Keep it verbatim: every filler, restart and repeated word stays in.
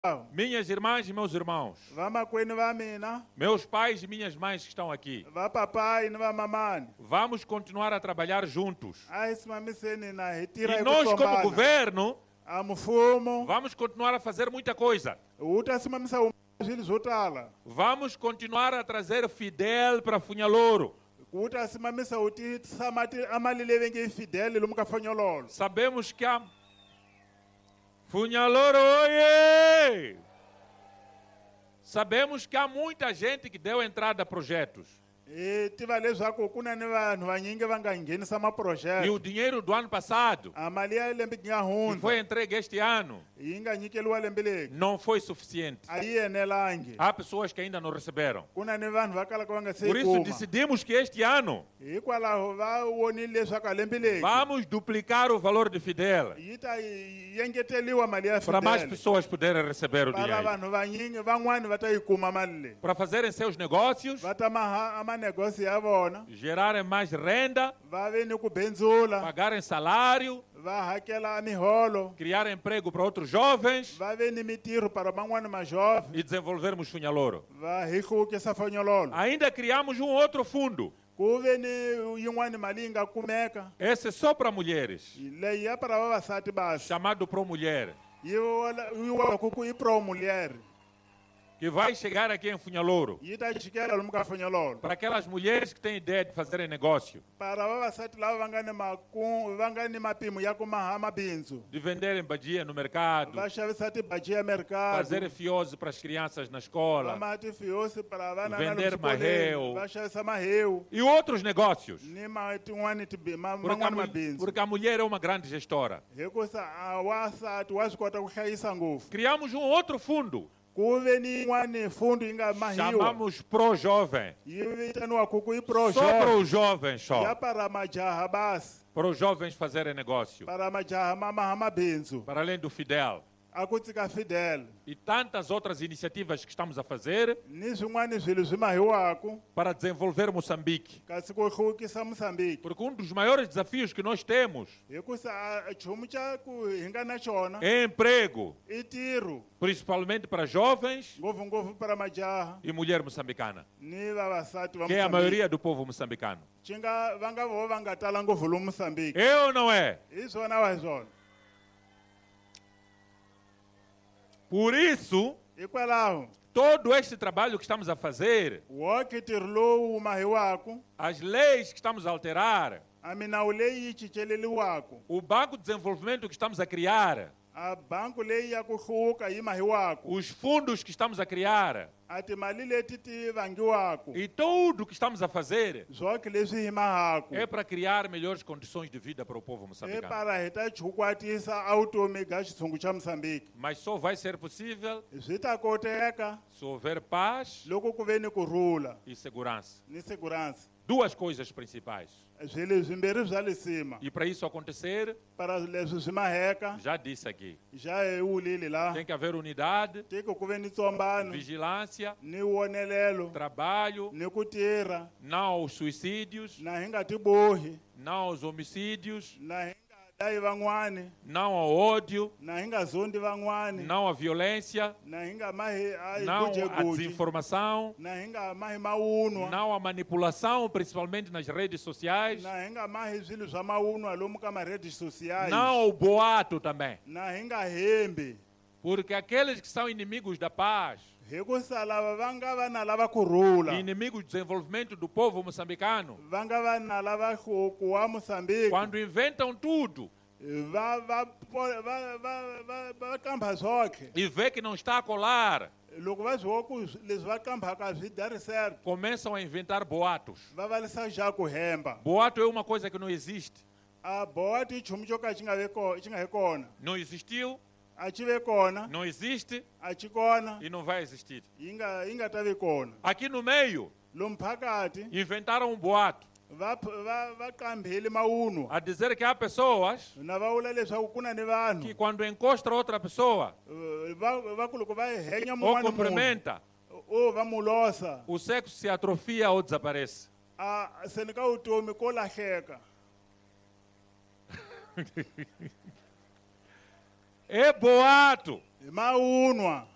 Minhas irmãs e meus irmãos, vamakwenu va mina, meus pais e minhas mães que estão aqui, va papai ni va mamani. vamos continuar a trabalhar juntos. A esse mamiseni na retira E nós, como ikusombana. governo, A mufumo, vamos continuar a fazer muita coisa. uta se mamisa um zili zotala. Vamos continuar a trazer Fidel para Funhaloro. Uta se mamisa uti samati amalile venge fidele lumuka fanyololo. Sabemos que há... Funhaloro, oiê! Sabemos que há muita gente que deu entrada a projetos. E tiva leswaku kuna ni vanhu vanyingi va nga nghenisa E maproject. o dinheiro do ano passado, A mali ya lembe que nya hundza foi entregue este ano, yi nga nyikeliwa lembe legi não foi suficiente. a yi enelangi. Há pessoas que ainda não receberam. Kuna ni vanhu va kalaka va nga se Por yi isso kuma. decidimos que este ano Hikwalaho va vonile leswaku a lembe legi vamos duplicar o valor de Fidel yi ta yi engeteliwa mali ya para mais fidele. pessoas poderem receber o Para dinheiro. vanhu vanyingi van'wani va ta yi kuma mali leyi. Para fazerem seus negócios, Va ta maha amanegócio ya vona, gerarem mais renda, va ve ni ku bendzula, pagarem salário, va hakela miholo, criar emprego para outros jovens va ve ni mitirho para man'wani majovem, e desenvolvermos Funhaloro. va hi hluvukisa fanyololo. Ainda criamos um outro fundo. Ku ve ni yin'wani mali yi nga kumeka, Esse é só para mulheres, leyi ya para vavasati basi. chamado Pro Mulher, Yi wola- yi wona ku ku i pro mulher. que vai chegar aqui em Funhaloro. Yi ta jikela lomu ka fanyololo. Para aquelas mulheres que têm ideia de fazerem negócio, Para vavasati lava va nga ni maku- va nga ni mapimo ya ku maha mabindzu. de venderem badia no mercado, Va xavisa tibaji ya mercado. fazer fiose para as crianças na escola Va matifiyosi para vana na Vender lomu xikolweni. marreu. Va xavisa maheu. e outros negócios. Ni ma tin'wani tibi- ma- Porque a, man'wani mul- mabindzu. porque a mulher é uma grande gestora. Hikusa a wasati wa swi kota ku hlayisa ngopfu. Criamos um outro fundo, Ku ve ni yin'wani fundo yi nga mahiwa. chamamos Pro Jovem. Yi vitaniwa ku ku i pro Só para jovem. os jovens, Ya só. para majaha basi. Para os jovens fazerem negócio. Para majaha ma maha mabindzu. Para além do Fidel. A ku tsika fidele. E tantas outras iniciativas que estamos a fazer Ni swin'wani swilo swi mahiwaku. para desenvolver Moçambique. Kasi ku hluvukisa Moçambique. Porque um dos maiores desafios que nós temos Hikusa a nchumu xa ku hi nga na xona é emprego, i tirho. principalmente para jovens Ngopfungopfu para majaha e mulher moçambicana, ni vavasati va que é a Moçambique. maioria do povo moçambicano. Xi nga va nga vo va nga tala ngopfu lomu Moçambique. É ou não é? Hi swona wa hi swona. Por isso, Hikwalaho todo este trabalho que estamos a fazer, woke tirho lowu wu mahiwaku, as leis que estamos a alterar, a minawu leyi yi ciceleliwaku, o Banco de Desenvolvimento que estamos a criar, a banku leyi ya ku hluka yi mahiwaku, os fundos que estamos a criar a timali leti ti vangiwaku, e tudo o que estamos a fazer zoke leswi hi mahaku é para criar melhores condições de vida para o povo i moçambicano. para hi ta chukwatisa a vutomi bya xitshungu xa Moçambique. Mas só vai ser possível Swi ta koteka se houver paz loko ku ve ni kurhula e segurança. ni segurança. Duas coisas principais. Swilo swimbirhi bya le cima. E para isso acontecer, Para leswi swi maheka, já disse aqui, já hi wulile la. tem que haver unidade, Tiko ku ve ni tsombano, vigilância, ni wonelelo, trabalho, ni ku tirha, não aos suicídios, na hi nga ti bohi, não aos homicídios, na hi nga dayi van'wani, não ao ódio, na hi nga zondi van'wani, não à violência, na hi nga mahi a hi não à gujeguji, desinformação, na hi nga mahi mawunwa, não à manipulação, principalmente nas redes sociais, na hi nga mahi swilo swa mawunwa lomu ka maredi sociais, não ao boato também. na hi nga hembi. Porque aqueles que são inimigos da paz, Hikusa lava va nga vana lava kurhula, inimigos do desenvolvimento do povo moçambicano, va nga vana lava hluku wa Moçambique, quando inventam tudo va va po- va va va va kamba zoke. e vê que não está a colar, Loko va zwo ku leswi va kambaka swi dari certo, começam a inventar boatos. va valisa xa ku hemba. Boato é uma coisa que não existe. A bote i nchumu xo ka xi nga ve ko- xi nga hi kona, Não existiu, a xi ve kona, não existe a xi kona, e não vai existir. yi nga yi nga ta ve kona. Aqui no meio, Lomu phakati inventaram um boato va p- va va kambheli mawunwa, a dizer que há pessoas na va vula leswaku ku na ni vanhu que quando encosta outra pessoa eh, va va ku loko va henya ou mun'wana munhu cumprimenta, o va mu losa, o sexo se atrofia ou desaparece. a seni ka vutomi ko lahleka. É boato. Hi mawunwa.